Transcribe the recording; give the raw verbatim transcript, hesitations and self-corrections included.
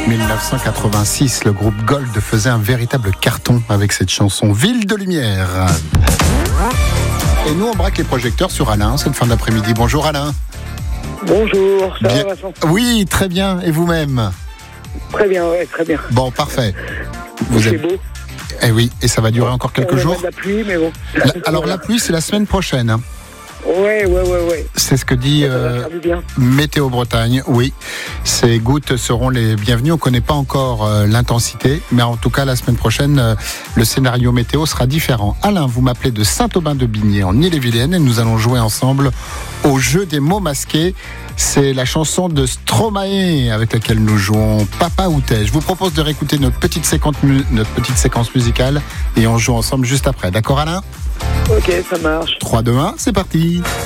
dix-neuf cent quatre-vingt-six, le groupe Gold faisait un véritable carton avec cette chanson Ville de lumière. Et nous, on braque les projecteurs sur Alain cette fin d'après-midi. Bonjour Alain. Bonjour, ça bien... va Vincent? Oui, très bien. Et vous-même? Très bien, ouais, très bien. Bon, parfait. Vous C'est êtes... beau. Eh oui, et ça va durer encore quelques On a jours. de la pluie, mais bon. La... Alors la pluie, c'est la semaine prochaine. Hein. Ouais, ouais, ouais, ouais. C'est ce que dit euh, Météo Bretagne. Oui, ces gouttes seront les bienvenues. On ne connaît pas encore euh, l'intensité, mais en tout cas, la semaine prochaine, euh, le scénario météo sera différent. Alain, vous m'appelez de Saint-Aubin-de-Bigné, en Ille-et-Vilaine, et nous allons jouer ensemble au jeu des mots masqués. C'est la chanson de Stromae avec laquelle nous jouons Papa ou T'es. Je vous propose de réécouter notre petite séquence, mu- notre petite séquence musicale et on joue ensemble juste après. D'accord, Alain ? Ok, ça marche. trois, deux, un, c'est parti.